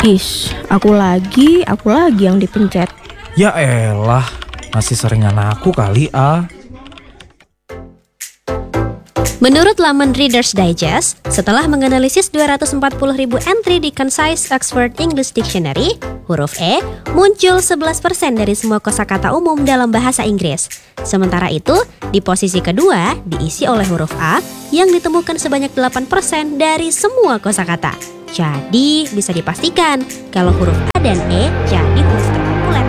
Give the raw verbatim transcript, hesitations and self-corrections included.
Is, aku lagi, aku lagi yang dipencet. Ya elah, masih seringan aku kali ah. Menurut laman Reader's Digest, setelah menganalisis dua ratus empat puluh ribu entry di Concise Oxford English Dictionary, huruf E muncul sebelas persen dari semua kosakata umum dalam bahasa Inggris. Sementara itu, di posisi kedua diisi oleh huruf A yang ditemukan sebanyak delapan persen dari semua kosakata. Jadi, bisa dipastikan kalau huruf A dan E jadi huruf